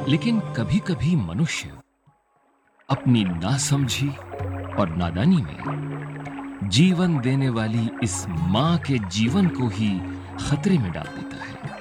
लेकिन कभी-कभी मनुष्य अपनी नासमझी और नादानी में जीवन देने वाली इस मां के जीवन को ही खतरे में डाल देता है।